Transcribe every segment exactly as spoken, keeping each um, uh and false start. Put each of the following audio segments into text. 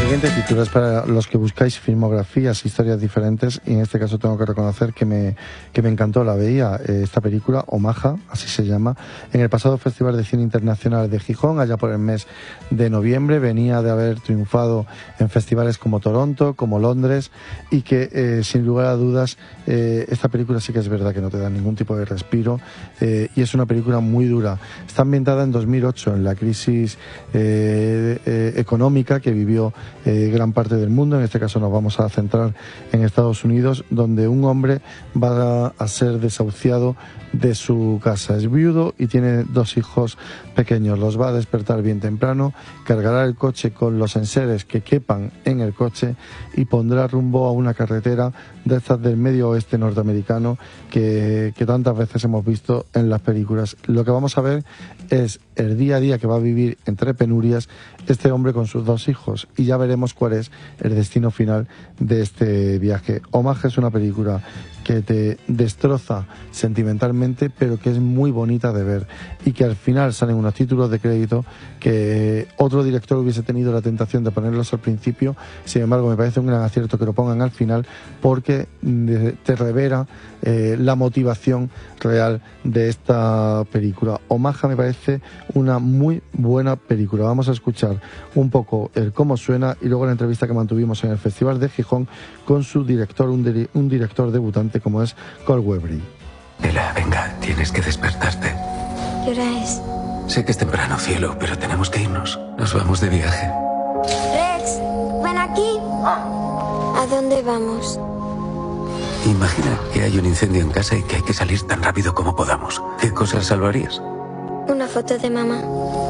siguiente título es para los que buscáis filmografías, historias diferentes, y en este caso tengo que reconocer que me, que me encantó. La veía eh, esta película, Omaha, así se llama, en el pasado Festival de Cine Internacional de Gijón, allá por el mes de noviembre. Venía de haber triunfado en festivales como Toronto, como Londres, y que eh, sin lugar a dudas eh, esta película sí que es verdad que no te da ningún tipo de respiro, eh, y es una película muy dura. Está ambientada en dos mil ocho, en la crisis eh, eh, económica que vivió eh, gran parte del mundo. En este caso nos vamos a centrar en Estados Unidos, donde un hombre va a ser desahuciado de su casa. Es viudo y tiene dos hijos pequeños. Los va a despertar bien temprano, cargará el coche con los enseres que quepan en el coche y pondrá rumbo a una carretera de estas del medio oeste norteamericano que, que tantas veces hemos visto en las películas. Lo que vamos a ver es el día a día que va a vivir entre penurias este hombre con sus dos hijos, y ya veremos cuál es el destino final de este viaje. Omaha es una película que te destroza sentimentalmente, pero que es muy bonita de ver, y que al final salen unos títulos de crédito que otro director hubiese tenido la tentación de ponerlos al principio. Sin embargo, me parece un gran acierto que lo pongan al final, porque te revela eh, la motivación real de esta película. Omaha me parece una muy buena película. Vamos a escuchar un poco el cómo suena y luego la entrevista que mantuvimos en el Festival de Gijón con su director, un, di- un director debutante como es Cole Weathering. Ela, venga, tienes que despertarte. ¿Qué hora es? Sé que es temprano, cielo, pero tenemos que irnos. Nos vamos de viaje. Rex, ven aquí. ¿A dónde vamos? Imagina que hay un incendio en casa y que hay que salir tan rápido como podamos. ¿Qué cosas salvarías? Una foto de mamá.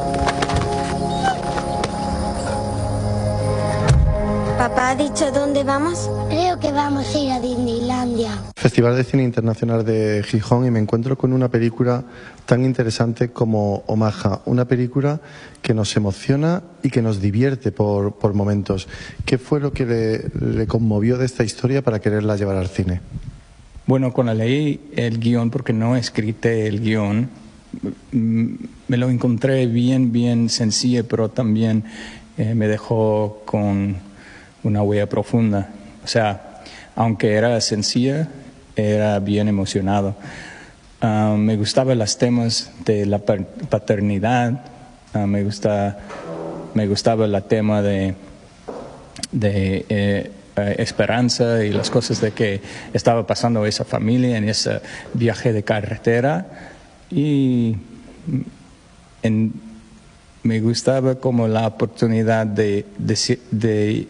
¿Papá ha dicho dónde vamos? Creo que vamos a ir a Disneylandia. Festival de Cine Internacional de Gijón, y me encuentro con una película tan interesante como Omaha, una película que nos emociona y que nos divierte por, por momentos. ¿Qué fue lo que le, le conmovió de esta historia para quererla llevar al cine? Bueno, cuando leí el guión, porque no escrité el guión, me lo encontré bien, bien sencillo, pero también eh, me dejó con una huella profunda. O sea, aunque era sencilla, era bien emocionado. Uh, me gustaban los temas de la paternidad, uh, me gusta, me gustaba el tema de, de eh, eh, esperanza y las cosas de que estaba pasando esa familia en ese viaje de carretera, y en, me gustaba como la oportunidad de, de, de,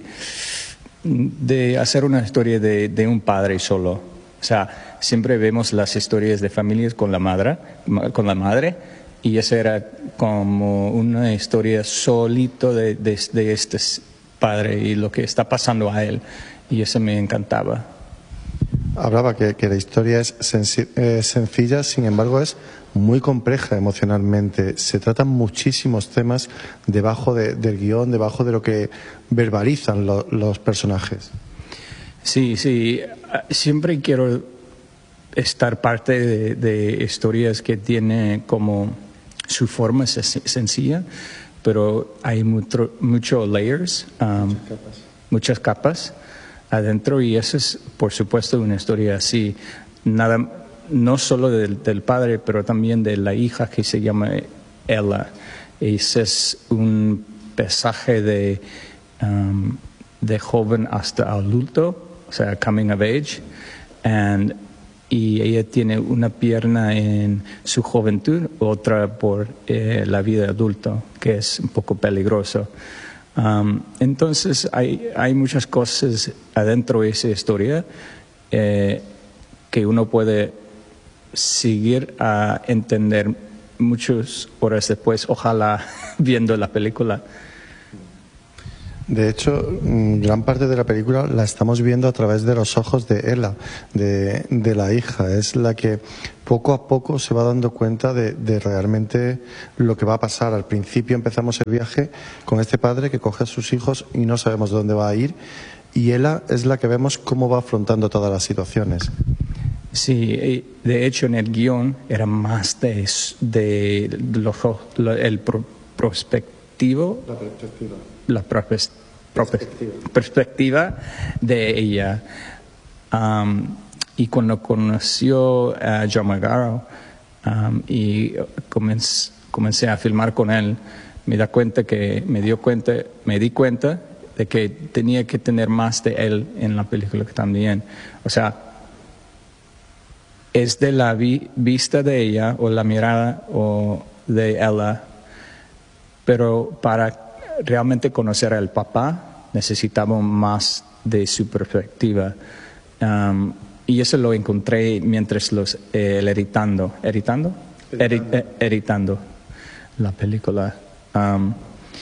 de hacer una historia de, de un padre solo. O sea, siempre vemos las historias de familias con la madre, con la madre, y esa era como una historia solito de, de, de este padre y lo que está pasando a él, y eso me encantaba. Hablaba que, que la historia es sensi- eh, sencilla, sin embargo es muy compleja emocionalmente. Se tratan muchísimos temas debajo de, del guión, debajo de lo que verbalizan lo, los personajes. Sí, sí, siempre quiero estar parte de, de historias que tienen como su forma sencilla, pero hay mucho, mucho layers, um, muchas capas. muchas capas adentro, y eso es, por supuesto, una historia así. Nada, no solo del, del padre, pero también de la hija que se llama Ella. Ese es un pasaje de, um, de joven hasta adulto, o sea, coming of age, and, y ella tiene una pierna en su juventud, otra por eh, la vida adulta, que es un poco peligroso. Um, entonces hay, hay muchas cosas adentro de esa historia eh, que uno puede seguir a entender muchas horas después, ojalá viendo la película. De hecho, gran parte de la película la estamos viendo a través de los ojos de Ella, de, de la hija. Es la que poco a poco se va dando cuenta de, de realmente lo que va a pasar. Al principio empezamos el viaje con este padre que coge a sus hijos y no sabemos dónde va a ir, y Ella es la que vemos cómo va afrontando todas las situaciones. Sí, de hecho en el guión era más de, de, de lo, lo, el pro, prospectivo. La perspectiva. La perspectiva. perspectiva, perspectiva de ella. Um, y cuando conoció a Joe Magaro um, y comencé, comencé a filmar con él, me da cuenta que me dio cuenta, me di cuenta de que tenía que tener más de él en la película también. O sea, es de la vi, vista de ella o la mirada o de ella, pero para realmente conocer al papá necesitamos más de su perspectiva. Um, y eso lo encontré mientras los eh, editando, editando, editando. Edi, eh, editando la película. Um,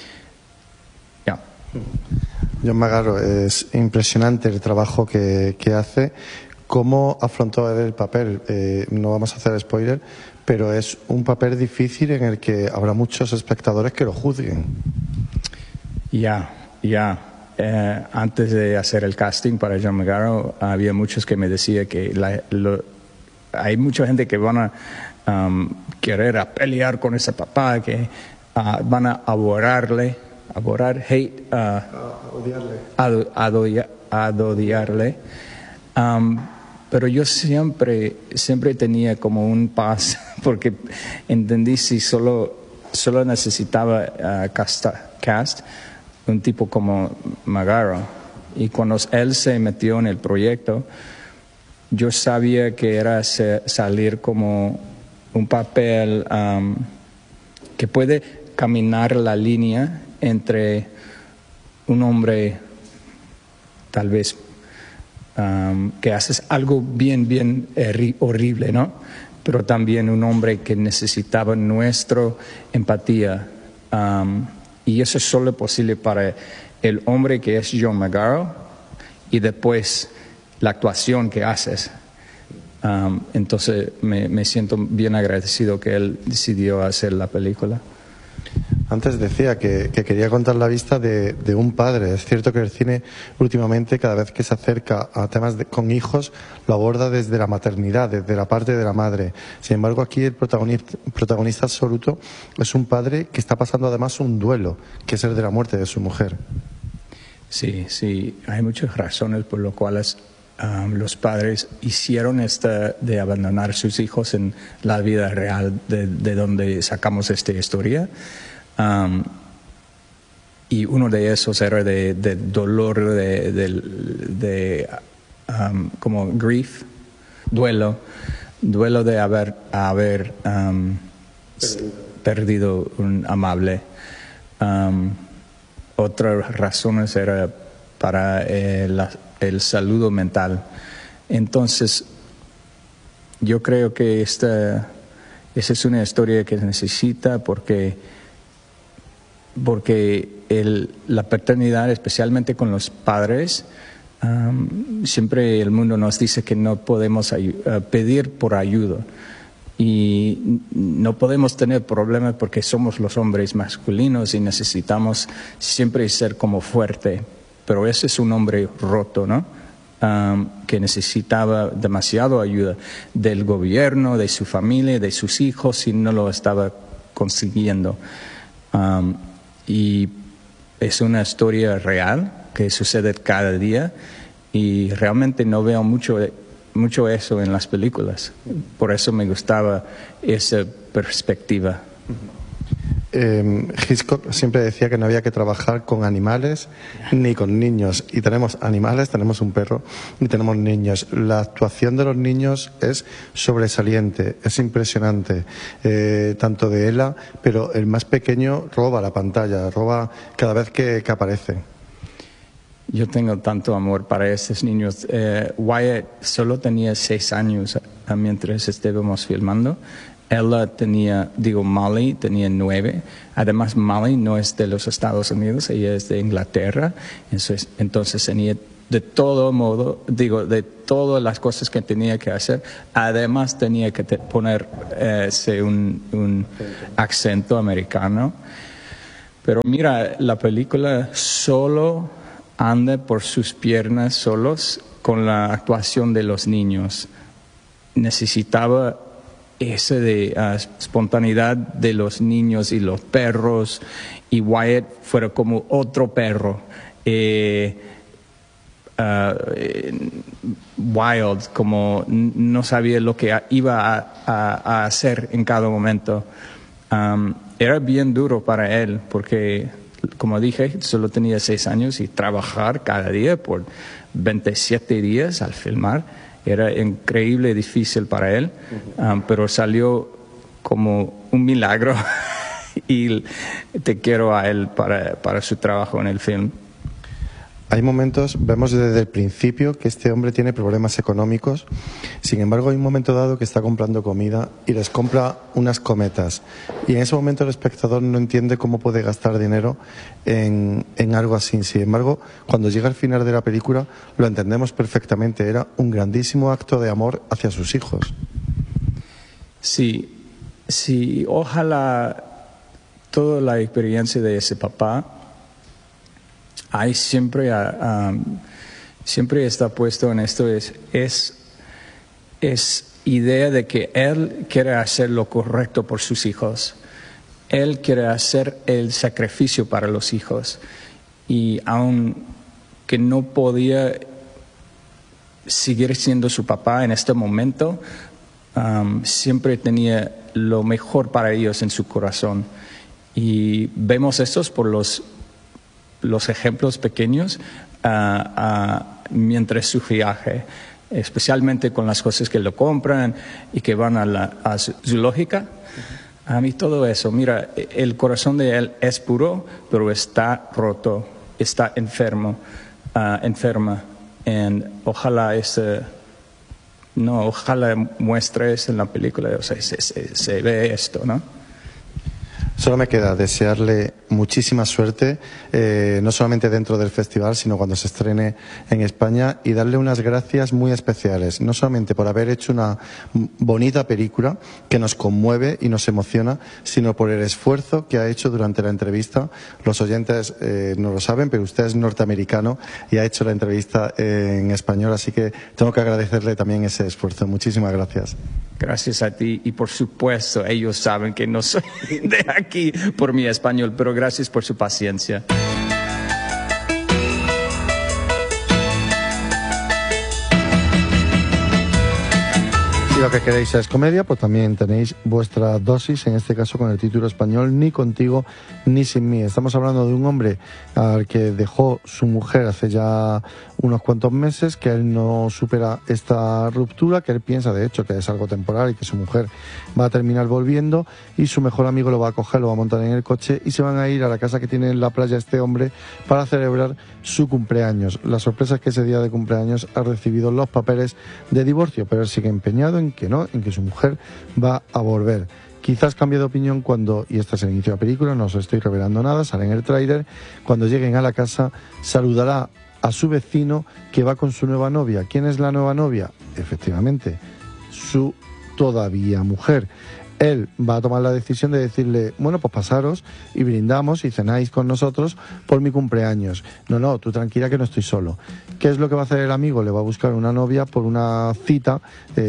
yeah. John Magaro, es impresionante el trabajo que, que hace. ¿Cómo afrontó él el papel? Eh, no vamos a hacer spoiler, pero es un papel difícil en el que habrá muchos espectadores que lo juzguen. Ya, yeah, ya. Yeah. Eh, antes de hacer el casting para John Magaro, había muchos que me decían que la, lo, hay mucha gente que van a um, querer a pelear con ese papá, que uh, van a aborarle, aborar, hate, uh, uh, odiarle, ad, ad, ad odiarle. Um, pero yo siempre, siempre tenía como un paz, porque entendí si solo, solo necesitaba uh, cast, cast un tipo como Magaro. Y cuando él se metió en el proyecto, yo sabía que era salir como un papel um, que puede caminar la línea entre un hombre tal vez um, que haces algo bien, bien horrible, ¿no? Pero también un hombre que necesitaba nuestra empatía. Um, Y eso es solo posible para el hombre que es John Magaro y después la actuación que haces. Um, entonces me, me siento bien agradecido que él decidió hacer la película. Antes decía que, que quería contar la vista de, de un padre. Es cierto que el cine últimamente, cada vez que se acerca a temas de, con hijos, lo aborda desde la maternidad, desde la parte de la madre. Sin embargo, aquí el protagonista, protagonista absoluto es un padre que está pasando además un duelo, que es el de la muerte de su mujer. Sí, sí, hay muchas razones por las cuales um, los padres hicieron esta de abandonar sus hijos en la vida real de, de donde sacamos esta historia. Um, y uno de esos era de, de dolor, de, de, de um, como grief, duelo, duelo de haber, haber um, perdido. perdido un amable. Um, otras razones era para eh, la, el salud mental. Entonces, yo creo que esta, esa es una historia que se necesita porque porque el, la paternidad, especialmente con los padres, um, siempre el mundo nos dice que no podemos uh, pedir por ayuda y no podemos tener problemas porque somos los hombres masculinos y necesitamos siempre ser como fuerte, pero ese es un hombre roto, ¿no? Um, que necesitaba demasiado ayuda del gobierno, de su familia, de sus hijos y no lo estaba consiguiendo. Um, Y es una historia real que sucede cada día y realmente no veo mucho, mucho eso en las películas. Por eso me gustaba esa perspectiva. Eh, Hitchcock siempre decía que no había que trabajar con animales ni con niños. Y tenemos animales, tenemos un perro y tenemos niños. La actuación de los niños es sobresaliente, es impresionante. Eh, tanto de Ella, pero el más pequeño roba la pantalla, roba cada vez que, que aparece. Yo tengo tanto amor para esos niños. Eh, Wyatt solo tenía seis años mientras estábamos filmando. Ella tenía, digo, Molly tenía nueve. Además, Molly no es de los Estados Unidos, ella es de Inglaterra. Entonces, entonces tenía de todo modo, digo, de todas las cosas que tenía que hacer. Además, tenía que te, poner eh, un, un acento americano. Pero mira, la película solo anda por sus piernas solos con la actuación de los niños. Necesitaba esa de uh, espontaneidad de los niños y los perros, y Wyatt fuera como otro perro. eh, uh, wild, como no sabía lo que iba a, a, a hacer en cada momento. Um, era bien duro para él porque, como dije, solo tenía seis años y trabajar cada día por veintisiete días al filmar era increíble, difícil para él, um, pero salió como un milagro y te quiero a él para, para su trabajo en el film. Hay momentos, vemos desde el principio que este hombre tiene problemas económicos, sin embargo hay un momento dado que está comprando comida y les compra unas cometas y en ese momento el espectador no entiende cómo puede gastar dinero en, en algo así. Sin embargo, cuando llega al final de la película lo entendemos perfectamente, era un grandísimo acto de amor hacia sus hijos. Sí, sí, ojalá toda la experiencia de ese papá hay siempre, um, siempre está puesto en esto, es, es, es idea de que él quiere hacer lo correcto por sus hijos. Él quiere hacer el sacrificio para los hijos. Y aunque no podía seguir siendo su papá en este momento, um, siempre tenía lo mejor para ellos en su corazón. Y vemos estos por los los ejemplos pequeños uh, uh, mientras su viaje, especialmente con las cosas que lo compran y que van a la a zoológica. A mí todo eso, mira, el corazón de él es puro, pero está roto, está enfermo, uh, enferma. Y ojalá ese, no, ojalá muestre eso en la película, o sea, se, se, se ve esto, ¿no? Solo me queda desearle muchísima suerte, eh, no solamente dentro del festival, sino cuando se estrene en España, y darle unas gracias muy especiales, no solamente por haber hecho una bonita película que nos conmueve y nos emociona, sino por el esfuerzo que ha hecho durante la entrevista. Los oyentes eh, no lo saben, pero usted es norteamericano y ha hecho la entrevista en español, así que tengo que agradecerle también ese esfuerzo. Muchísimas gracias. Gracias a ti, y por supuesto ellos saben que no soy de aquí por mi español, pero gracias por su paciencia. Si lo que queréis es comedia, pues también tenéis vuestra dosis, en este caso con el título español Ni contigo ni sin mí. Estamos hablando de un hombre al que dejó su mujer hace ya unos cuantos meses, que él no supera esta ruptura, que él piensa de hecho que es algo temporal y que su mujer va a terminar volviendo, y su mejor amigo lo va a coger, lo va a montar en el coche y se van a ir a la casa que tiene en la playa este hombre para celebrar su cumpleaños. La sorpresa es que ese día de cumpleaños ha recibido los papeles de divorcio, pero él sigue empeñado en que no, en que su mujer va a volver. Quizás cambie de opinión cuando, y este es el inicio de la película, no os estoy revelando nada, sale en el tráiler, cuando lleguen a la casa saludará a su vecino que va con su nueva novia. ¿Quién es la nueva novia? Efectivamente, su todavía mujer. Él va a tomar la decisión de decirle, bueno, pues pasaros y brindamos y cenáis con nosotros por mi cumpleaños. No, no, tú tranquila que no estoy solo. ¿Qué es lo que va a hacer el amigo? Le va a buscar una novia por una cita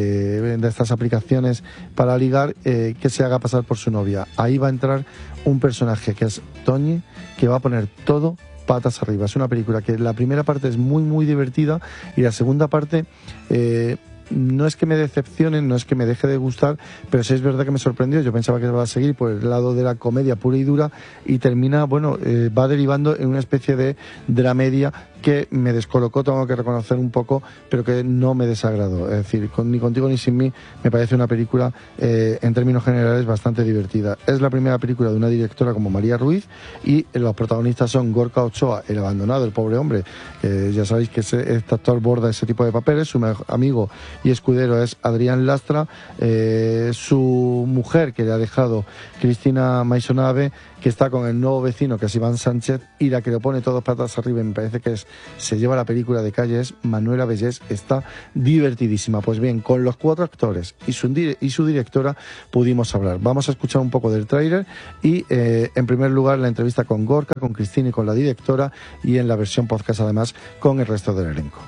eh, de estas aplicaciones para ligar, eh, que se haga pasar por su novia. Ahí va a entrar un personaje que es Toñi, que va a poner todo patas arriba. Es una película que la primera parte es muy, muy divertida y la segunda parte... Eh, no es que me decepcione, no es que me deje de gustar, pero sí es verdad que me sorprendió. Yo pensaba que va a seguir por el lado de la comedia pura y dura y termina, bueno, eh, va derivando en una especie de dramedia que me descolocó, tengo que reconocer un poco, pero que no me desagradó. Es decir, con, ni contigo ni sin mí me parece una película eh, en términos generales bastante divertida. Es la primera película de una directora como María Ruiz y los protagonistas son Gorka Ochoa, el abandonado, el pobre hombre, eh, ya sabéis que ese, este actor borda ese tipo de papeles, su amigo y escudero es Adrián Lastra, eh, su mujer que le ha dejado Cristina Maisonave, que está con el nuevo vecino que es Iván Sánchez, y la que le pone todos patas arriba y me parece que es, se lleva la película de calle, es Manuela Bellés. Está divertidísima. Pues bien, con los cuatro actores y su, y su directora pudimos hablar. Vamos a escuchar un poco del tráiler y eh, en primer lugar la entrevista con Gorka, con Cristina y con la directora, y en la versión podcast además con el resto del elenco.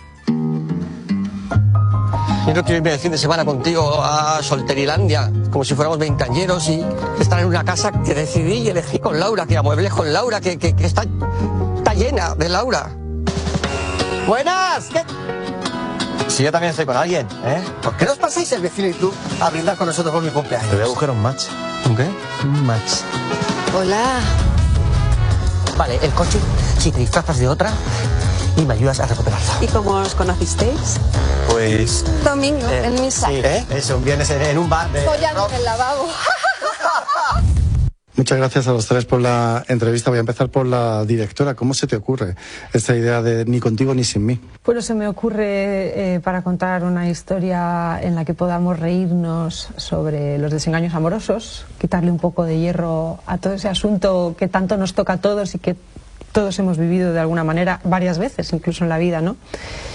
Yo no quiero irme de fin de semana contigo a Solterilandia, como si fuéramos veinteañeros, y estar en una casa que decidí y elegí con Laura, que amueblé con Laura, que, que, que está, está está llena de Laura. ¡Buenas! ¿Qué? Si yo también estoy con alguien, ¿eh? ¿Por qué no os pasáis el vecino y tú a brindar con nosotros por mi cumpleaños? Te voy a buscar un match. ¿Un qué? Un match. Hola. Vale, el coche, si te disfrazas de otra y me ayudas a recuperarlo. ¿Y cómo os conocisteis? Pues... Domingo, Eh, en misa. Sí, ¿eh? Eso, un viernes en, en un bar de... Follando en el lavabo. Muchas gracias a los tres por la entrevista. Voy a empezar por la directora. ¿Cómo se te ocurre esta idea de ni contigo ni sin mí? Bueno, se me ocurre eh, para contar una historia en la que podamos reírnos sobre los desengaños amorosos, quitarle un poco de hierro a todo ese asunto que tanto nos toca a todos y que todos hemos vivido de alguna manera varias veces, incluso en la vida, ¿no?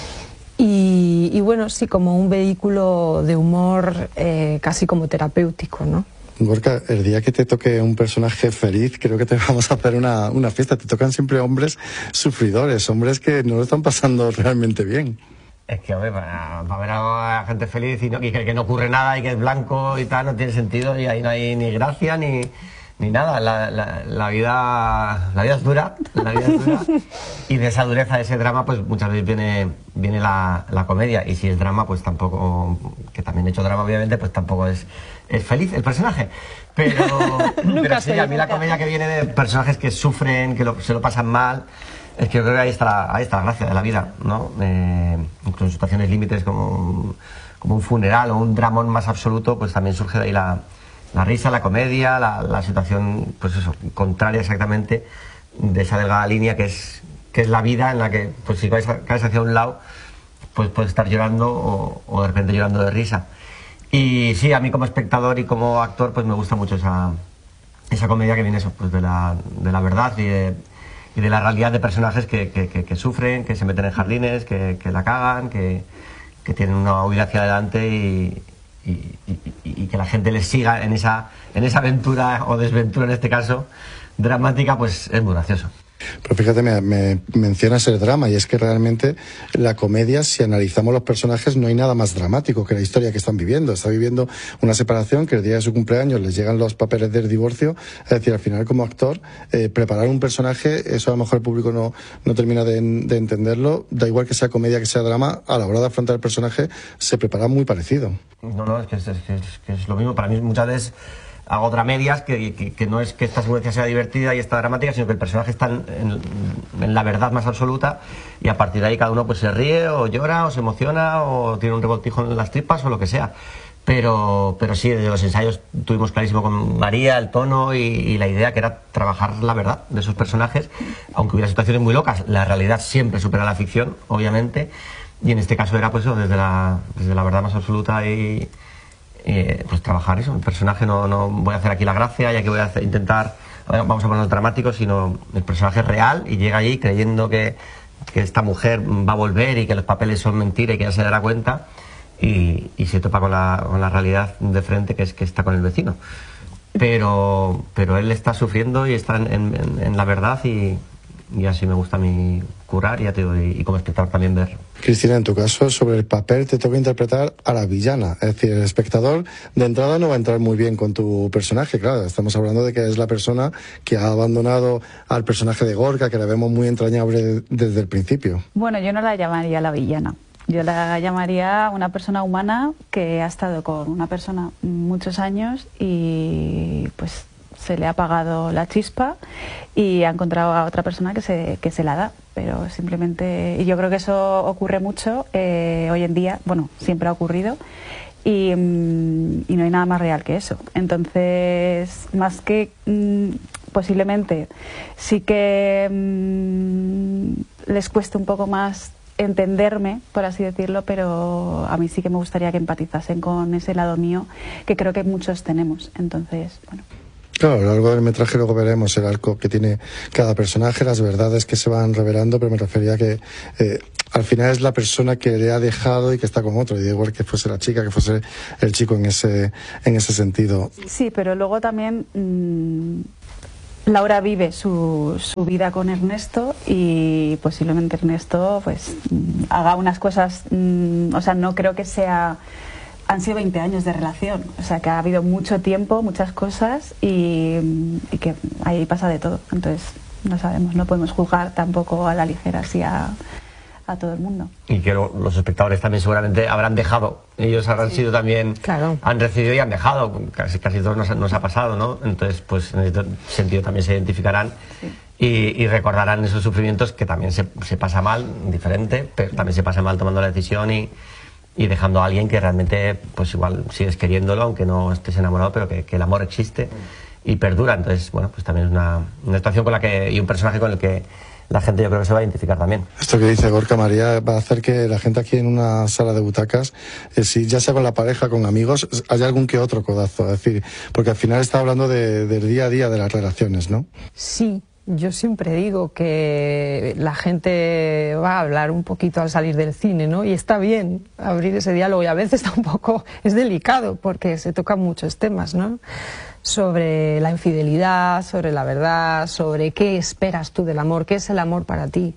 Y, y bueno, sí, como un vehículo de humor eh, casi como terapéutico, ¿no? Gorka, el día que te toque un personaje feliz, creo que te vamos a hacer una, una fiesta. Te tocan siempre hombres sufridores, hombres que no lo están pasando realmente bien. Es que, hombre, para, para ver a gente feliz y, no, y que, que no ocurre nada y que es blanco y tal, no tiene sentido y ahí no hay ni gracia ni, ni nada. La, la, la, vida, la vida es dura, la vida es dura. Y de esa dureza, de ese drama, pues muchas veces viene, viene la, la comedia. Y si es drama, pues tampoco, que también he hecho drama obviamente, pues tampoco es... es feliz el personaje, pero, pero sí, a mí la comedia que viene de personajes que sufren, que lo, se lo pasan mal, es que yo creo que ahí está la, ahí está la gracia de la vida, ¿no? Eh, incluso en situaciones límites como, como un funeral o un dramón más absoluto, pues también surge de ahí la, la risa, la comedia, la, la situación, pues eso, contraria exactamente de esa delgada línea que es, que es la vida, en la que, pues si caes, caes hacia un lado, pues puedes estar llorando o, o de repente llorando de risa. Y sí, a mí como espectador y como actor pues me gusta mucho esa, esa comedia que viene eso, pues de la, de la verdad y de, y de la realidad de personajes que, que, que, que sufren, que se meten en jardines, que, que la cagan, que, que tienen una huida hacia adelante y, y, y, y que la gente les siga en esa, en esa aventura o desventura en este caso dramática, pues es muy gracioso. Pero fíjate, me, me mencionas el drama y es que realmente la comedia, si analizamos los personajes, no hay nada más dramático que la historia que están viviendo. Está viviendo una separación que el día de su cumpleaños les llegan los papeles del divorcio. Es decir, al final como actor, eh, preparar un personaje, eso a lo mejor el público no, no termina de, de entenderlo. Da igual que sea comedia, que sea drama, a la hora de afrontar el personaje se prepara muy parecido. No, no, es que es, es, que es, que es lo mismo. Para mí muchas veces hago dramedias que, que, que no es que esta secuencia sea divertida y esta dramática, sino que el personaje está en, en, en la verdad más absoluta y a partir de ahí cada uno pues se ríe o llora o se emociona o tiene un revoltijo en las tripas o lo que sea. Pero, pero sí, desde los ensayos tuvimos clarísimo con María el tono y, y la idea que era trabajar la verdad de esos personajes, aunque hubiera situaciones muy locas, la realidad siempre supera la ficción, obviamente, y en este caso era pues eso, desde la, desde la verdad más absoluta y... Eh, pues trabajar eso, el personaje no, no voy a hacer aquí la gracia y aquí voy a hacer, intentar, vamos a ponernos dramáticos, sino el personaje es real y llega allí creyendo que, que esta mujer va a volver y que los papeles son mentira y que ya se dará cuenta y, y se topa con la, con la realidad de frente, que es que está con el vecino. Pero, pero él está sufriendo y está en, en, en la verdad y, y así me gusta a mí curar y, ya te digo, y, y como espectador también ver. Cristina, en tu caso, sobre el papel te toca interpretar a la villana. Es decir, el espectador de entrada no va a entrar muy bien con tu personaje. Claro, estamos hablando de que es la persona que ha abandonado al personaje de Gorka, que la vemos muy entrañable desde el principio. Bueno, yo no la llamaría la villana. Yo la llamaría una persona humana que ha estado con una persona muchos años y pues se le ha apagado la chispa y ha encontrado a otra persona que se, que se la da, pero simplemente, y yo creo que eso ocurre mucho eh, hoy en día, bueno, siempre ha ocurrido y, y no hay nada más real que eso. Entonces, más que mm, posiblemente sí que mm, les cueste un poco más entenderme, por así decirlo, pero a mí sí que me gustaría que empatizasen con ese lado mío que creo que muchos tenemos. Entonces, bueno. Claro, a lo largo del metraje luego veremos el arco que tiene cada personaje, las verdades que se van revelando, pero me refería a que eh, al final es la persona que le ha dejado y que está con otro, y da igual que fuese la chica, que fuese el chico en ese, en ese sentido. Sí, pero luego también mmm, Laura vive su, su vida con Ernesto y posiblemente Ernesto pues mmm, haga unas cosas, mmm, o sea, no creo que sea... Han sido veinte años de relación, o sea que ha habido mucho tiempo, muchas cosas y, y que ahí pasa de todo. Entonces, no sabemos, no podemos juzgar tampoco a la ligera así a, a todo el mundo. Y que lo, los espectadores también seguramente habrán dejado, ellos habrán sí. sido también, claro. han recibido y han dejado, casi, casi todos nos, nos ha pasado, ¿no? Entonces, pues en ese sentido también se identificarán sí. y, y recordarán esos sufrimientos que también se, se pasa mal, diferente, pero también se pasa mal tomando la decisión y, y dejando a alguien que realmente, pues igual sigues queriéndolo, aunque no estés enamorado, pero que, que el amor existe y perdura. Entonces, bueno, pues también es una, una situación con la que, y un personaje con el que la gente yo creo que se va a identificar también. Esto que dice Gorka María va a hacer que la gente aquí en una sala de butacas, eh, si ya sea con la pareja, con amigos, haya algún que otro codazo, es decir, porque al final está hablando de, del día a día de las relaciones, ¿no? Sí, yo siempre digo que la gente va a hablar un poquito al salir del cine, ¿no? Y está bien abrir ese diálogo y a veces tampoco es delicado porque se tocan muchos temas, ¿no? Sobre la infidelidad, sobre la verdad, sobre qué esperas tú del amor, qué es el amor para ti,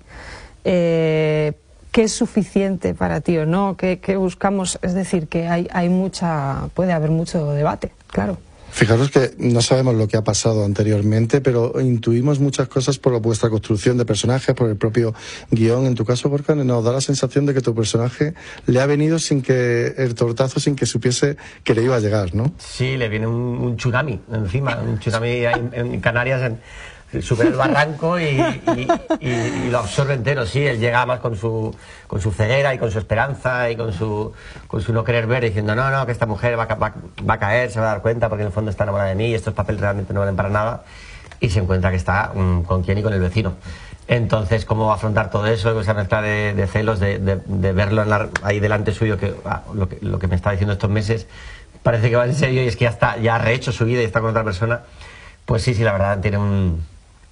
eh, qué es suficiente para ti o no, qué, qué buscamos, es decir, que hay, hay mucha, puede haber mucho debate, claro. Fijaros que no sabemos lo que ha pasado anteriormente, pero intuimos muchas cosas por vuestra construcción de personajes, por el propio guión. En tu caso, Gorka, nos da la sensación de que tu personaje le ha venido sin que el tortazo, sin que supiese que le iba a llegar, ¿no? Sí, le viene un, un tsunami encima, un tsunami en, en Canarias, en, sube el barranco y, y, y, y lo absorbe entero. Sí, él llega más con su, con su ceguera y con su esperanza y con su, con su no querer ver, diciendo no, no, que esta mujer va, va, va a caer, se va a dar cuenta porque en el fondo está enamorada de mí y estos papeles realmente no valen para nada, y se encuentra que está um, con quién y con el vecino. Entonces, ¿cómo afrontar todo eso? Esa mezcla de, de celos, de, de, de verlo en la, ahí delante suyo, que, ah, lo que lo que me está diciendo estos meses parece que va en serio y es que ya está, ya ha rehecho su vida y está con otra persona. Pues sí, sí, la verdad tiene un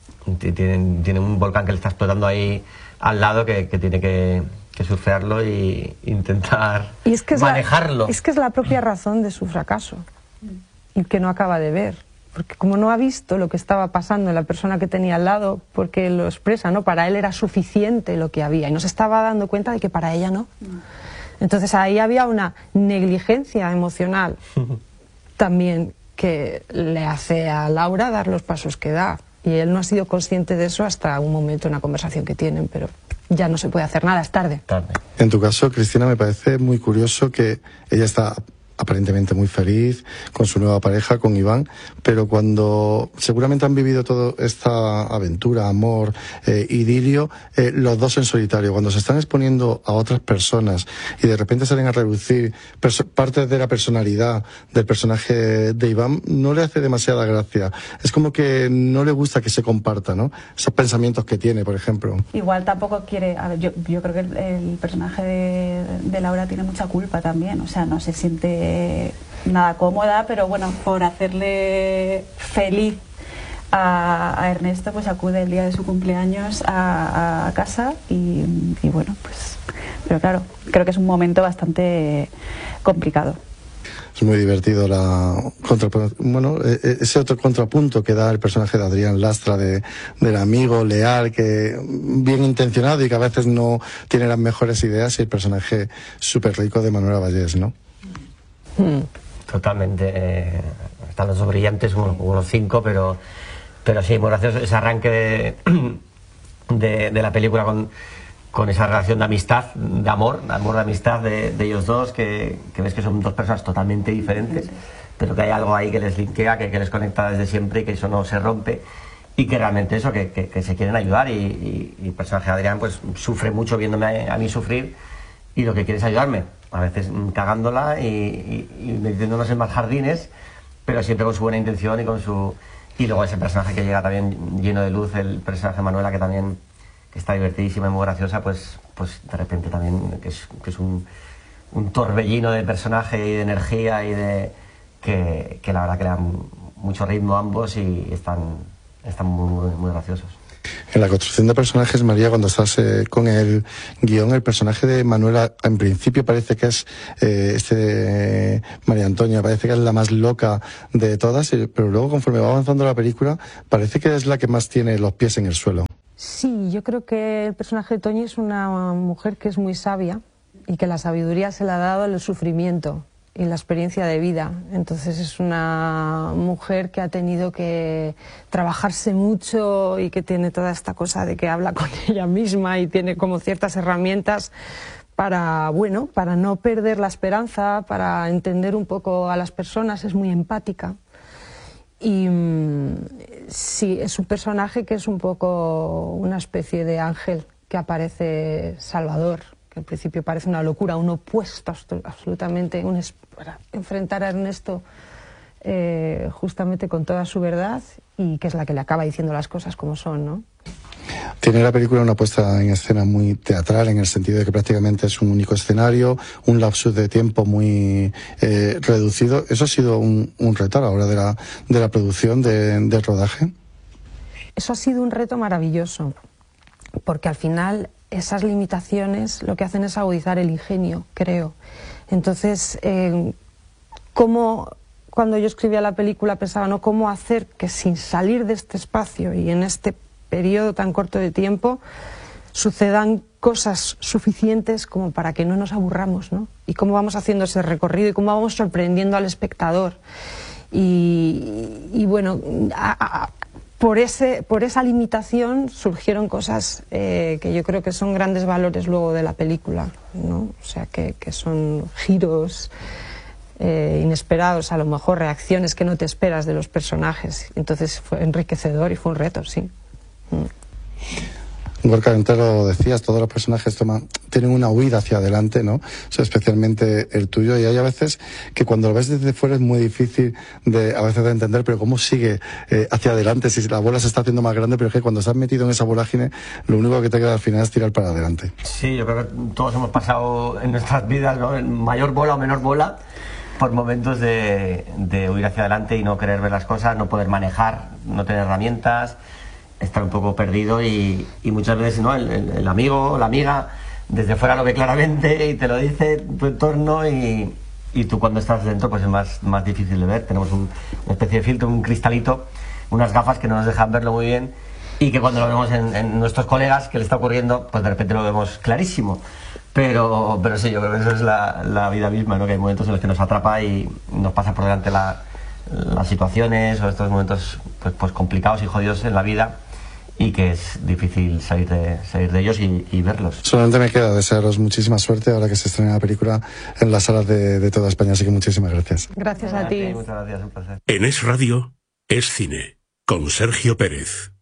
Tiene, tiene un volcán que le está explotando ahí al lado que, que tiene que, que surfearlo y intentar y es que es manejarlo. La, es que es la propia razón de su fracaso y que no acaba de ver, porque como no ha visto lo que estaba pasando en la persona que tenía al lado, porque lo expresa, ¿no? Para él era suficiente lo que había y no se estaba dando cuenta de que para ella no. Entonces ahí había una negligencia emocional también que le hace a Laura dar los pasos que da. Y él no ha sido consciente de eso hasta un momento en la conversación que tienen, pero ya no se puede hacer nada, es tarde. tarde. En tu caso, Cristina, me parece muy curioso que ella está aparentemente muy feliz con su nueva pareja, con Iván, pero cuando seguramente han vivido toda esta aventura, amor, eh, idilio, eh, los dos en solitario, cuando se están exponiendo a otras personas y de repente salen a reducir partes de la personalidad del personaje de Iván, no le hace demasiada gracia. Es como que no le gusta que se comparta, ¿no? Esos pensamientos que tiene, por ejemplo. Igual tampoco quiere... A ver, yo, yo creo que el, el personaje de, de Laura tiene mucha culpa también, o sea, no se siente nada cómoda, pero bueno, por hacerle feliz a, a Ernesto, pues acude el día de su cumpleaños a, a casa y, y bueno, pues, pero claro, creo que es un momento bastante complicado. Es muy divertido la contra, bueno, ese otro contrapunto que da el personaje de Adrián Lastra, de, del amigo leal, que bien intencionado y que a veces no tiene las mejores ideas, y el personaje súper rico de Manuela Vallés, ¿no? Totalmente, eh, están los dos brillantes, unos, unos cinco, pero, pero sí, muy gracioso ese arranque de, de, de la película con, con esa relación de amistad, de amor, de amor, de amistad de, de ellos dos, que, que ves que son dos personas totalmente diferentes, pero que hay algo ahí que les linkea, que, que les conecta desde siempre y que eso no se rompe, y que realmente eso, que, que, que se quieren ayudar, y, y, y el personaje de Adrián pues sufre mucho viéndome a, a mí sufrir, y lo que quiere es ayudarme, a veces cagándola y, y, y metiéndonos en más jardines, pero siempre con su buena intención y con su... Y luego ese personaje que llega también lleno de luz, el personaje de Manuela, que también que está divertidísima y muy graciosa, pues, pues de repente también que es, que es un, un torbellino de personaje y de energía y de... que, que la verdad que le dan mucho ritmo a ambos y están, están muy, muy, muy graciosos. En la construcción de personajes, María, cuando estás eh, con el guión, el personaje de Manuela, en principio parece que es eh, este eh, María Antonia, parece que es la más loca de todas, pero luego conforme va avanzando la película, parece que es la que más tiene los pies en el suelo. Sí, yo creo que el personaje de Toñi es una mujer que es muy sabia y que la sabiduría se le ha dado el sufrimiento y la experiencia de vida. Entonces es una mujer que ha tenido que trabajarse mucho y que tiene toda esta cosa de que habla con ella misma y tiene como ciertas herramientas para, bueno, para no perder la esperanza, para entender un poco a las personas. Es muy empática. Y mmm, sí, es un personaje que es un poco una especie de ángel que aparece salvador, que al principio parece una locura, un opuesto absolutamente, un, para enfrentar a Ernesto eh, justamente con toda su verdad, y que es la que le acaba diciendo las cosas como son, ¿no? Tiene la película una puesta en escena muy teatral, en el sentido de que prácticamente es un único escenario, un lapsus de tiempo muy eh, reducido. ¿Eso ha sido un, un reto a la hora de la, de la producción, de, del rodaje? Eso ha sido un reto maravilloso, porque al final esas limitaciones lo que hacen es agudizar el ingenio, creo. Entonces, eh, ¿cómo, cuando yo escribía la película pensaba, ¿no?, cómo hacer que sin salir de este espacio y en este periodo tan corto de tiempo sucedan cosas suficientes como para que no nos aburramos, ¿no? Y cómo vamos haciendo ese recorrido y cómo vamos sorprendiendo al espectador. Y, y bueno, a, a, por, ese, por esa limitación surgieron cosas eh, que yo creo que son grandes valores luego de la película, ¿no? O sea, que, que son giros eh, inesperados, a lo mejor reacciones que no te esperas de los personajes. Entonces fue enriquecedor y fue un reto, sí. Gorka, antes lo decías, todos los personajes toman, tienen una huida hacia adelante, ¿no? O sea, especialmente el tuyo, y hay a veces que cuando lo ves desde fuera es muy difícil de, a veces de entender, pero cómo sigue eh, hacia adelante, si la bola se está haciendo más grande, pero es que cuando estás metido en esa vorágine, lo único que te queda al final es tirar para adelante. Sí, yo creo que todos hemos pasado en nuestras vidas, ¿no?, en mayor bola o menor bola, por momentos de, de huir hacia adelante y no querer ver las cosas, no poder manejar, no tener herramientas, estar un poco perdido, y, y muchas veces, ¿no?, el, el, el amigo o la amiga desde fuera lo ve claramente y te lo dice tu entorno, y, y tú cuando estás dentro pues es más, más difícil de ver. Tenemos un, una especie de filtro, un cristalito, unas gafas que no nos dejan verlo muy bien, y que cuando lo vemos en, en nuestros colegas que le está ocurriendo, pues de repente lo vemos clarísimo. Pero, pero sí, yo creo que eso es la, la vida misma, ¿no?, que hay momentos en los que nos atrapa y nos pasa por delante la, las situaciones o estos momentos pues, pues complicados y jodidos en la vida, y que es difícil salir de, salir de ellos y, y verlos. Solamente me queda desearos muchísima suerte ahora que se estrena la película en las salas de, de toda España, así que muchísimas gracias. Gracias a ti. Muchas gracias, un placer. En Es Radio, Es Cine, con Sergio Pérez.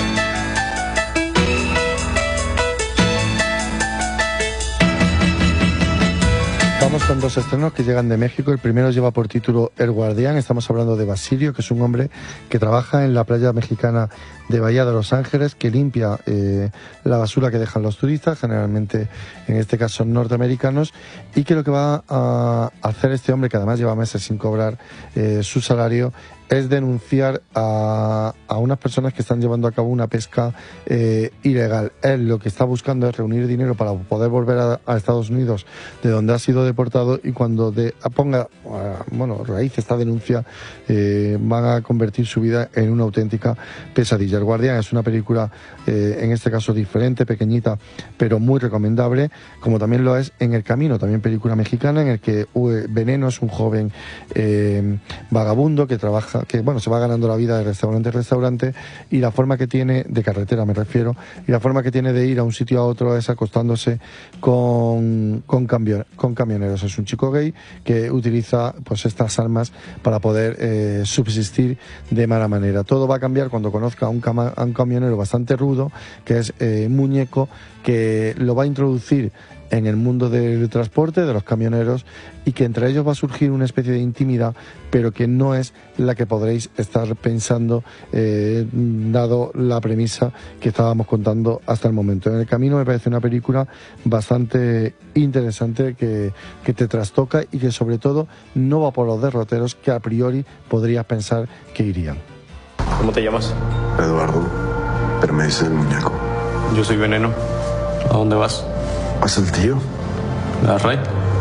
Vamos con dos estrenos que llegan de México. El primero lleva por título El Guardián. Estamos hablando de Basilio, que es un hombre que trabaja en la playa mexicana de Bahía de Los Ángeles, que limpia eh, la basura que dejan los turistas, generalmente en este caso norteamericanos, y que lo que va a hacer este hombre, que además lleva meses sin cobrar eh, su salario, es denunciar a, a unas personas que están llevando a cabo una pesca eh, ilegal. Él lo que está buscando es reunir dinero para poder volver a, a Estados Unidos, de donde ha sido deportado, y cuando de, ponga uh, bueno, raíz esta denuncia, eh, van a convertir su vida en una auténtica pesadilla. El Guardián es una película, eh, en este caso diferente, pequeñita, pero muy recomendable, como también lo es En el Camino, también película mexicana, en el que uh, Veneno es un joven eh, vagabundo que trabaja, que bueno, se va ganando la vida de restaurante en restaurante, y la forma que tiene, de carretera me refiero, y la forma que tiene de ir a un sitio a otro es acostándose con, con, cambio, con camioneros. Es un chico gay que utiliza pues estas armas para poder eh, subsistir de mala manera. Todo va a cambiar cuando conozca a un, cama, a un camionero bastante rudo, que es eh, Muñeco, que lo va a introducir en el mundo del transporte, de los camioneros, y que entre ellos va a surgir una especie de intimidad, pero que no es la que podréis estar pensando, eh, dado la premisa que estábamos contando hasta el momento. En el Camino me parece una película bastante interesante, que, que te trastoca y que sobre todo no va por los derroteros que a priori podrías pensar que irían. ¿Cómo te llamas? Eduardo, pero me dice el Muñeco. Yo soy Veneno. ¿A dónde vas? ¿A Saltillo? ¿A Ray?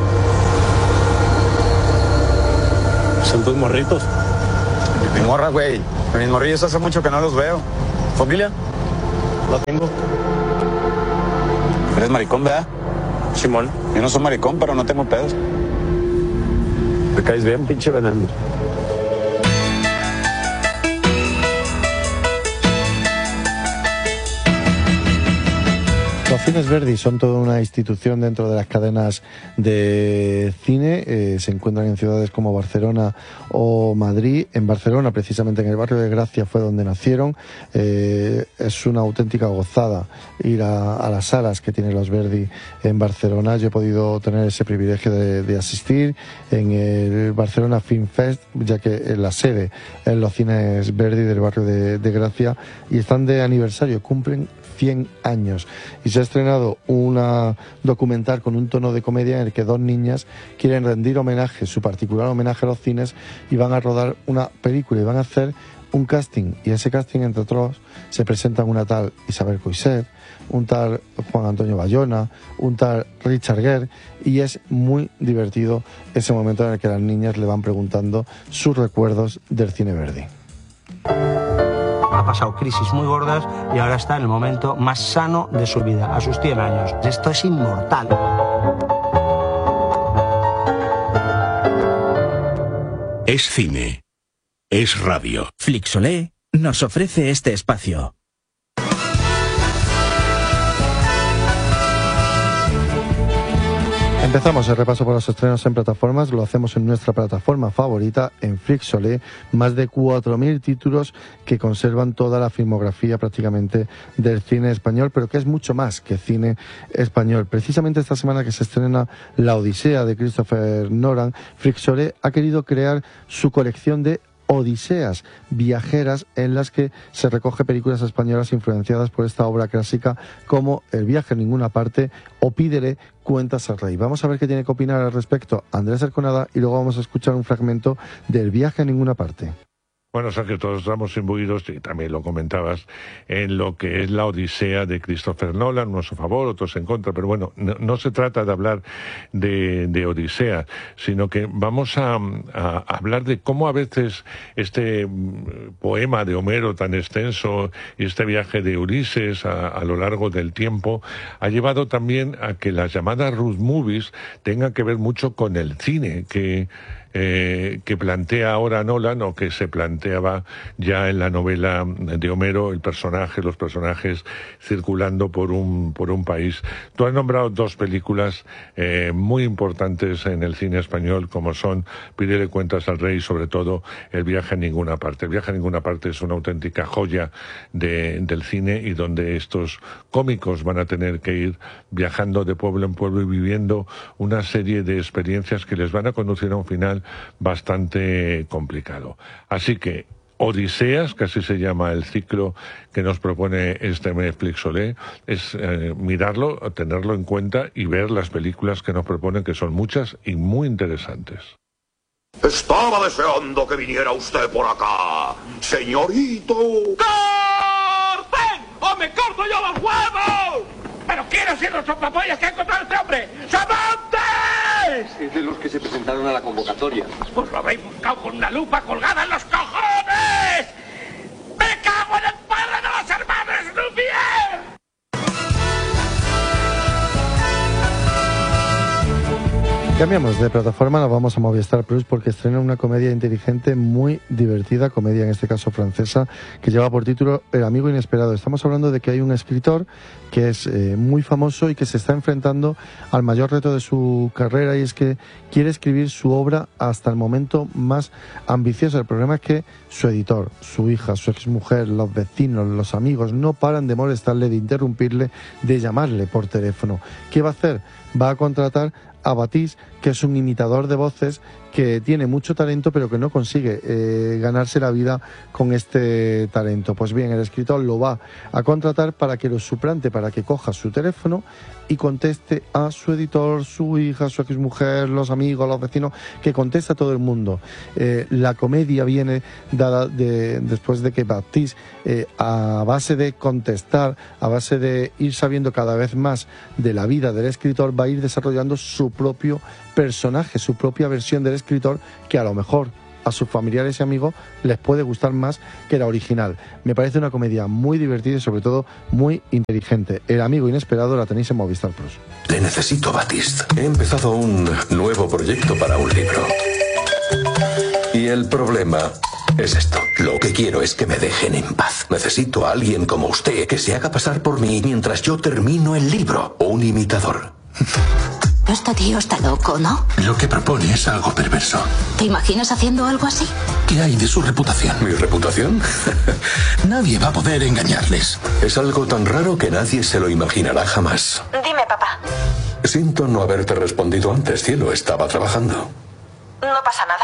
¿Son tus morritos? Mi morra, güey. Mis morrillos hace mucho que no los veo. ¿Familia? La tengo. ¿Eres maricón, verdad? Simón. Yo no soy maricón, pero no tengo pedos. Me caes bien, pinche veneno. Los cines Verdi son toda una institución dentro de las cadenas de cine. Eh, se encuentran en ciudades como Barcelona o Madrid. En Barcelona, precisamente en el barrio de Gracia, fue donde nacieron. Eh, es una auténtica gozada ir a, a las salas que tienen los Verdi en Barcelona. Yo he podido tener ese privilegio de, de asistir en el Barcelona Film Fest, ya que en la sede en los cines Verdi del barrio de, de Gracia, y están de aniversario, cumplen cien años, y se ha estrenado una documental con un tono de comedia en el que dos niñas quieren rendir homenaje, su particular homenaje a los cines, y van a rodar una película y van a hacer un casting, y ese casting, entre otros, se presentan una tal Isabel Coixet, un tal Juan Antonio Bayona, un tal Richard Gere, y es muy divertido ese momento en el que las niñas le van preguntando sus recuerdos del cine Verdi. Ha pasado crisis muy gordas y ahora está en el momento más sano de su vida, a sus cien años. Esto es inmortal. Es cine. Es radio. Flixolé nos ofrece este espacio. Empezamos el repaso por los estrenos en plataformas, lo hacemos en nuestra plataforma favorita, en Flixolé, más de cuatro mil títulos que conservan toda la filmografía prácticamente del cine español, pero que es mucho más que cine español. Precisamente esta semana que se estrena La Odisea de Christopher Nolan, Flixolé ha querido crear su colección de odiseas viajeras en las que se recoge películas españolas influenciadas por esta obra clásica, como El viaje a ninguna parte o Pídele cuentas al rey. Vamos a ver qué tiene que opinar al respecto Andrés Arconada, y luego vamos a escuchar un fragmento del Viaje a ninguna parte. Bueno, Sergio, todos estamos imbuidos, y también lo comentabas, en lo que es la Odisea de Christopher Nolan, unos a favor, otros en contra, pero bueno, no, no se trata de hablar de, de Odisea, sino que vamos a, a hablar de cómo a veces este poema de Homero tan extenso y este viaje de Ulises a, a lo largo del tiempo ha llevado también a que las llamadas road movies tengan que ver mucho con el cine, que Eh, que plantea ahora Nolan, o que se planteaba ya en la novela de Homero, el personaje, los personajes circulando por un por un país. Tú has nombrado dos películas eh, muy importantes en el cine español, como son Pídele cuentas al rey y sobre todo El viaje a ninguna parte. El viaje a ninguna parte es una auténtica joya de, del cine, y donde estos cómicos van a tener que ir viajando de pueblo en pueblo y viviendo una serie de experiencias que les van a conducir a un final bastante complicado. Así que Odiseas, que así se llama el ciclo que nos propone este mes Flixolé, es eh, mirarlo, tenerlo en cuenta y ver las películas que nos proponen, que son muchas y muy interesantes. Estaba deseando que viniera usted por acá, señorito. ¡Corten! ¡O me corto yo los huevos! ¡Pero quiero ser los soplapollas que ha encontrado este hombre! ¡Samantes! Es de los que se presentaron a la convocatoria. Pues lo habréis buscado con una lupa colgada en los cojones. ¡Me cago en el padre de los hermanos Lumière! Cambiamos de plataforma, nos vamos a Movistar Plus, porque estrena una comedia inteligente muy divertida, comedia en este caso francesa, que lleva por título El amigo inesperado. Estamos hablando de que hay un escritor que es eh, muy famoso y que se está enfrentando al mayor reto de su carrera, y es que quiere escribir su obra hasta el momento más ambicioso. El problema es que su editor, su hija, su exmujer, los vecinos, los amigos no paran de molestarle, de interrumpirle, de llamarle por teléfono. ¿Qué va a hacer? Va a contratar a Batiste, que es un imitador de voces que tiene mucho talento, pero que no consigue eh, ganarse la vida con este talento. Pues bien, el escritor lo va a contratar para que lo suplante, para que coja su teléfono y conteste a su editor, su hija, su exmujer, los amigos, los vecinos, que contesta a todo el mundo. Eh, la comedia viene dada de, después de que Batiste, eh, a base de contestar, a base de ir sabiendo cada vez más de la vida del escritor, va a ir desarrollando su propio personaje, su propia versión del escritor, que a lo mejor a sus familiares y amigos les puede gustar más que la original. Me parece una comedia muy divertida y sobre todo muy inteligente. El amigo inesperado la tenéis en Movistar Plus. Le necesito, Batiste. He empezado un nuevo proyecto para un libro. Y el problema es esto. Lo que quiero es que me dejen en paz. Necesito a alguien como usted que se haga pasar por mí mientras yo termino el libro. Un imitador. Este tío está loco, ¿no? Lo que propone es algo perverso. ¿Te imaginas haciendo algo así? ¿Qué hay de su reputación? ¿Mi reputación? Nadie va a poder engañarles. Es algo tan raro que nadie se lo imaginará jamás. Dime, papá. Siento no haberte respondido antes, cielo. Estaba trabajando. No pasa nada.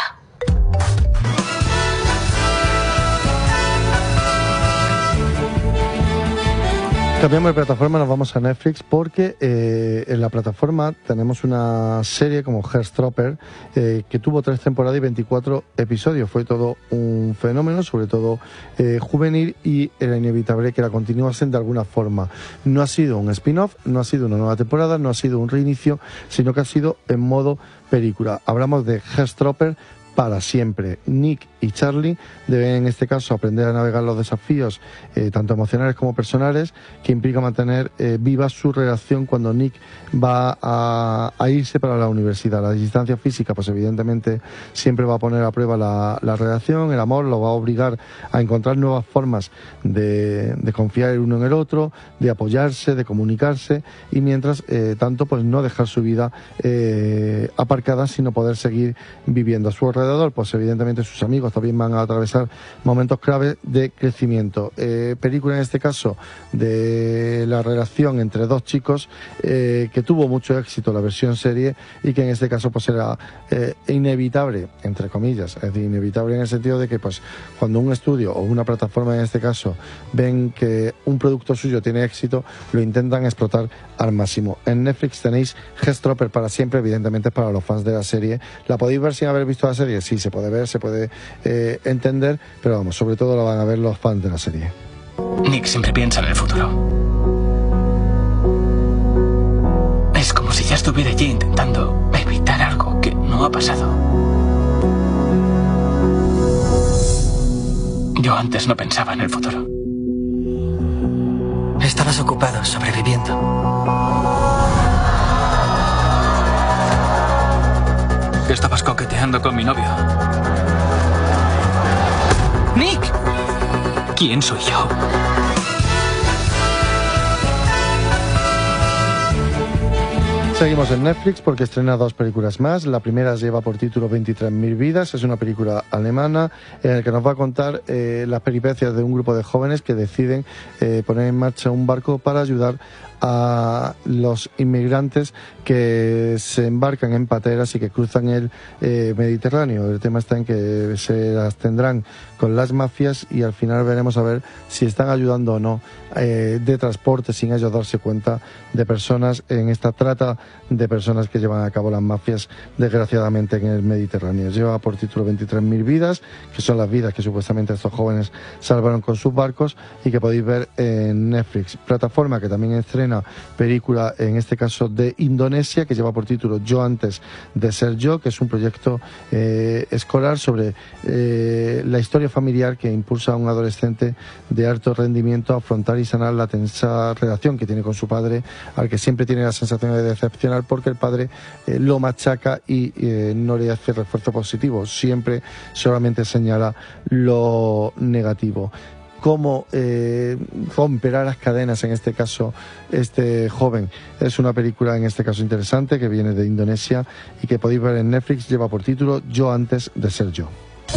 Cambiamos de plataforma, nos vamos a Netflix porque eh, en la plataforma tenemos una serie como Heartstopper eh, que tuvo tres temporadas y veinticuatro episodios. Fue todo un fenómeno, sobre todo eh, juvenil, y era inevitable que la continuasen de alguna forma. No ha sido un spin-off, no ha sido una nueva temporada, no ha sido un reinicio, sino que ha sido en modo película. Hablamos de Heartstopper para siempre. Nick y Charlie deben en este caso aprender a navegar los desafíos eh, tanto emocionales como personales que implica mantener eh, viva su relación cuando Nick va a, a irse para la universidad. La distancia física pues evidentemente siempre va a poner a prueba la, la relación, el amor lo va a obligar a encontrar nuevas formas de, de confiar el uno en el otro, de apoyarse, de comunicarse, y mientras eh, tanto pues no dejar su vida eh, aparcada, sino poder seguir viviendo a su alrededor. Pues evidentemente sus amigos también van a atravesar momentos claves de crecimiento. Eh, película en este caso de la relación entre dos chicos eh, que tuvo mucho éxito la versión serie y que en este caso pues era eh, inevitable, entre comillas, es decir, inevitable en el sentido de que pues cuando un estudio o una plataforma en este caso ven que un producto suyo tiene éxito, lo intentan explotar al máximo. En Netflix tenéis Heartstopper para siempre, evidentemente es para los fans de la serie. ¿La podéis ver sin haber visto la serie? Sí, se puede ver, se puede eh, entender, pero vamos, sobre todo la van a ver los fans de la serie. Nick siempre piensa en el futuro. Es como si ya estuviera allí intentando evitar algo que no ha pasado. Yo antes no pensaba en el futuro. Estabas ocupado sobreviviendo. Estabas coqueteando con mi novio. ¡Nick! ¿Quién soy yo? Seguimos en Netflix porque estrena dos películas más. La primera lleva por título veintitrés mil vidas. Es una película alemana en la que nos va a contar eh, las peripecias de un grupo de jóvenes que deciden eh, poner en marcha un barco para ayudar a los inmigrantes que se embarcan en pateras y que cruzan el eh, Mediterráneo. El tema está en que se las tendrán con las mafias y al final veremos a ver si están ayudando o no eh, de transporte sin ellos darse cuenta de personas en esta trata de personas que llevan a cabo las mafias desgraciadamente en el Mediterráneo. Lleva por título veintitrés mil vidas, que son las vidas que supuestamente estos jóvenes salvaron con sus barcos y que podéis ver en Netflix, plataforma que también estrena película, en este caso de Indonesia, que lleva por título Yo antes de ser yo, que es un proyecto eh, escolar sobre eh, la historia familiar que impulsa a un adolescente de alto rendimiento a afrontar y sanar la tensa relación que tiene con su padre, al que siempre tiene la sensación de decepcionar porque el padre eh, lo machaca y eh, no le hace refuerzo positivo, siempre solamente señala lo negativo. Cómo eh, romperá las cadenas, en este caso, este joven. Es una película, en este caso, interesante, que viene de Indonesia y que podéis ver en Netflix. Lleva por título Yo antes de ser yo.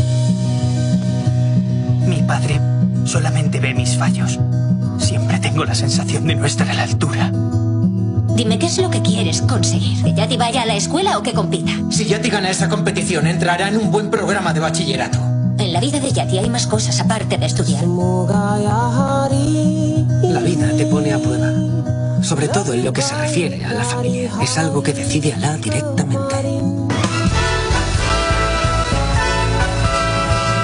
Mi padre solamente ve mis fallos. Siempre tengo la sensación de no estar a la altura. Dime, ¿qué es lo que quieres conseguir? ¿Que Yati vaya a la escuela o que compita? Si Yati gana esa competición, entrará en un buen programa de bachillerato. En la vida de Yati hay más cosas aparte de estudiar. La vida te pone a prueba, sobre todo en lo que se refiere a la familia. Es algo que decide Alá directamente.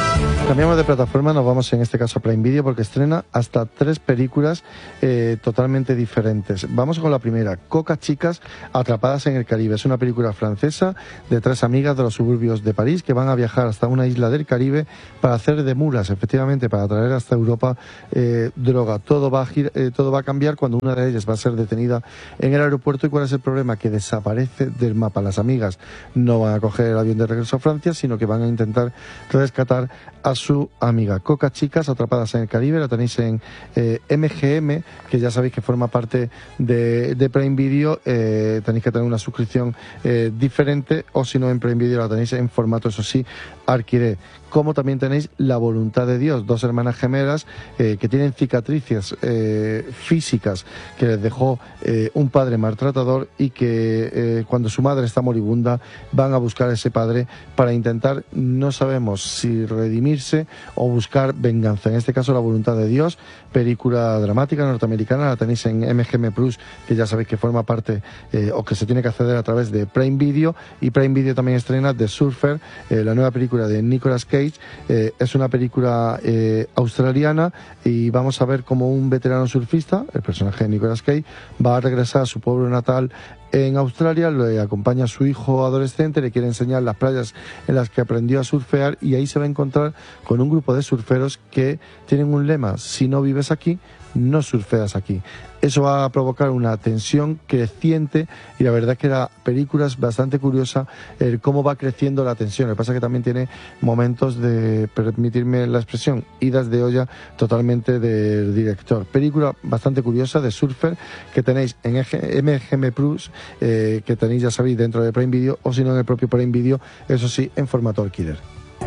Cambiamos de plataforma, nos vamos en este caso a Prime Video porque estrena hasta tres películas eh, totalmente diferentes. Vamos con la primera, Coca Chicas atrapadas en el Caribe. Es una película francesa de tres amigas de los suburbios de París que van a viajar hasta una isla del Caribe para hacer de mulas, efectivamente, para traer hasta Europa eh, droga. Todo va, a gir, eh, todo va a cambiar cuando una de ellas va a ser detenida en el aeropuerto. ¿Y cuál es el problema? Que desaparece del mapa. Las amigas no van a coger el avión de regreso a Francia, sino que van a intentar rescatar a su amiga. Coca Chicas atrapadas en el Caribe, la tenéis en eh, M G M, que ya sabéis que forma parte de, de Prime Video. Eh, tenéis que tener una suscripción eh, diferente, o si no, en Prime Video la tenéis en formato, eso sí, alquiler. Como también tenéis La Voluntad de Dios, dos hermanas gemelas eh, que tienen cicatrices eh, físicas que les dejó eh, un padre maltratador, y que eh, cuando su madre está moribunda van a buscar a ese padre para intentar, no sabemos si redimirse o buscar venganza. En este caso, La Voluntad de Dios, película dramática norteamericana, la tenéis en M G M Plus, que ya sabéis que forma parte eh, o que se tiene que acceder a través de Prime Video. Y Prime Video también estrena The Surfer, eh, la nueva película de Nicolas Cage. Eh, es una película eh, australiana, y vamos a ver cómo un veterano surfista, el personaje de Nicolas Cage, va a regresar a su pueblo natal en Australia. Le acompaña a su hijo adolescente, le quiere enseñar las playas en las que aprendió a surfear, y ahí se va a encontrar con un grupo de surferos que tienen un lema: si no vives aquí, no surfeas aquí. Eso va a provocar una tensión creciente, y la verdad es que la película es bastante curiosa el cómo va creciendo la tensión. Lo que pasa es que también tiene momentos de, permitirme la expresión, idas de olla totalmente del director. Película bastante curiosa de Surfer, que tenéis en M G M Plus, eh, que tenéis, ya sabéis, dentro de Prime Video, o si no en el propio Prime Video, eso sí, en formato alquiler.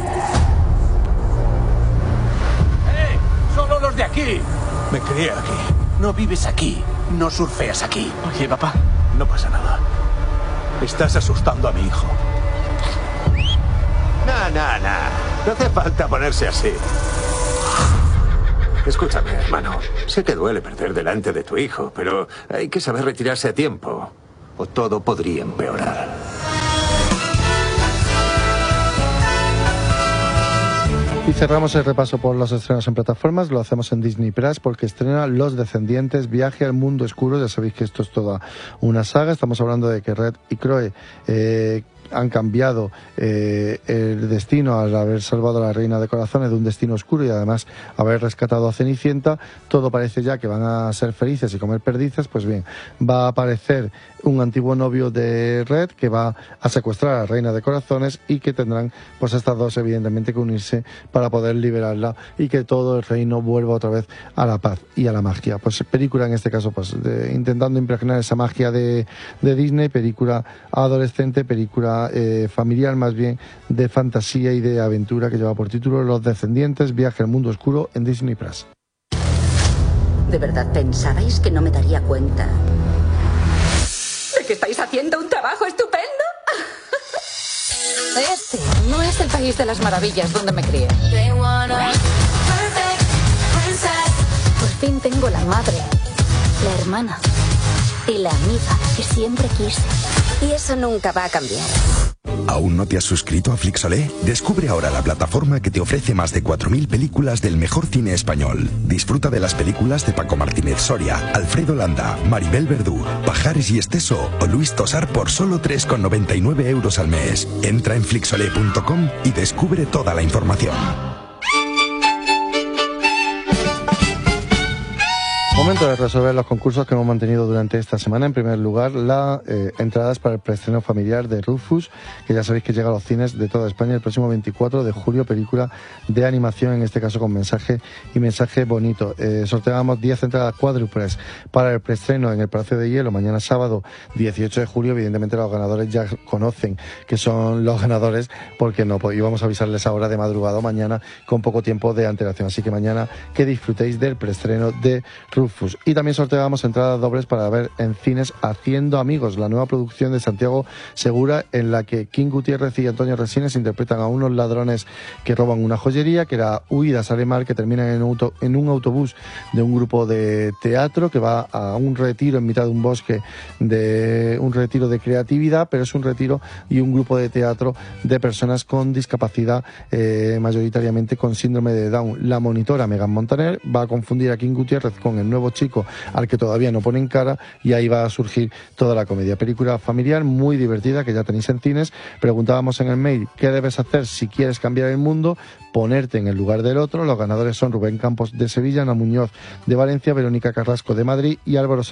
¡Eh! ¡Solo los de aquí! Me crié aquí. No vives aquí. No surfeas aquí. Oye, papá. No pasa nada. Estás asustando a mi hijo. No, no, no. No hace falta ponerse así. Escúchame, hermano. Sé que duele perder delante de tu hijo, pero hay que saber retirarse a tiempo, o todo podría empeorar. Y cerramos el repaso por los estrenos en plataformas. Lo hacemos en Disney Plus porque estrena Los Descendientes, Viaje al Mundo Oscuro. Ya sabéis que esto es toda una saga. Estamos hablando de que Red y Chloe eh, han cambiado eh, el destino al haber salvado a la Reina de Corazones de un destino oscuro, y además haber rescatado a Cenicienta. Todo parece ya que van a ser felices y comer perdices. Pues bien, va a aparecer un antiguo novio de Red que va a secuestrar a la Reina de Corazones, y que tendrán pues estas dos evidentemente que unirse para poder liberarla y que todo el reino vuelva otra vez a la paz y a la magia. Pues película en este caso pues de, intentando impregnar esa magia de, de Disney, película adolescente, película Eh, familiar más bien, de fantasía y de aventura, que lleva por título Los Descendientes, Viaje al Mundo Oscuro, en Disney Plus. ¿De verdad pensabais que no me daría cuenta de que estáis haciendo un trabajo estupendo? Este no es el país de las maravillas donde me crié. Por fin tengo la madre, la hermana y la amiga que siempre quise. Y eso nunca va a cambiar. ¿Aún no te has suscrito a Flixolé? Descubre ahora la plataforma que te ofrece más de cuatro mil películas del mejor cine español. Disfruta de las películas de Paco Martínez Soria, Alfredo Landa, Maribel Verdú, Pajares y Esteso o Luis Tosar por solo tres con noventa y nueve euros al mes. Entra en flixolé punto com y descubre toda la información. Momento de resolver los concursos que hemos mantenido durante esta semana. En primer lugar, las eh, entradas para el preestreno familiar de Rufus, que ya sabéis que llega a los cines de toda España el próximo veinticuatro de julio, película de animación, en este caso con mensaje y mensaje bonito. Eh, sorteamos diez entradas cuádruples para el preestreno en el Palacio de Hielo mañana sábado dieciocho de julio. Evidentemente los ganadores ya conocen que son los ganadores, porque no íbamos a avisarles ahora de madrugada o mañana con poco tiempo de antelación. Así que mañana que disfrutéis del preestreno de Rufus. Dreyfus. Y también sorteábamos entradas dobles para ver en cines Haciendo Amigos, la nueva producción de Santiago Segura, en la que King Gutiérrez y Antonio Resines interpretan a unos ladrones que roban una joyería, que era Huidas al Mar, que terminan en un, auto, en un autobús de un grupo de teatro que va a un retiro en mitad de un bosque, de un retiro de creatividad, pero es un retiro y un grupo de teatro de personas con discapacidad, eh, mayoritariamente con síndrome de Down. La monitora Megan Montaner va a confundir a King Gutiérrez con el nuevo chico al que todavía no ponen cara, y ahí va a surgir toda la comedia. Película familiar muy divertida que ya tenéis en cines. Preguntábamos en el mail qué debes hacer si quieres cambiar el mundo: ponerte en el lugar del otro. Los ganadores son Rubén Campos de Sevilla, Ana Muñoz de Valencia, Verónica Carrasco de Madrid y Álvaro